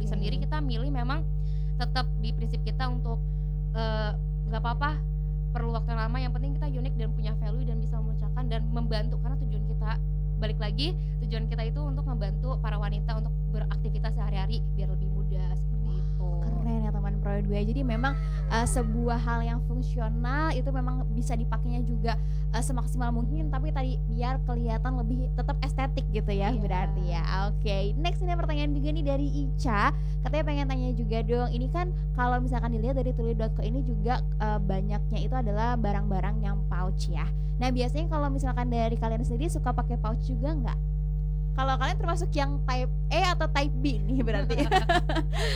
sendiri kita milih memang tetap di prinsip kita untuk nggak apa-apa perlu waktu yang lama, yang penting kita unik dan punya value dan bisa memecahkan dan membantu, karena tujuan kita balik lagi tujuan kita itu untuk membantu para wanita untuk beraktivitas sehari-hari biar lebih mudah seperti itu. Keren ya teman Pro 2. Jadi memang sebuah hal yang fungsional itu memang bisa dipakainya juga semaksimal mungkin, tapi tadi biar kelihatan lebih tetap estetik gitu ya. Iya. Berarti ya. Oke. Next ini pertanyaan juga nih dari Ica. Katanya pengen tanya juga dong. Ini kan kalau misalkan dilihat dari tuli.co ini juga banyaknya itu adalah barang-barang yang pouch ya. Nah, biasanya kalau misalkan dari kalian sendiri suka pakai pouch juga nggak? Kalau kalian termasuk yang type A atau type B nih berarti?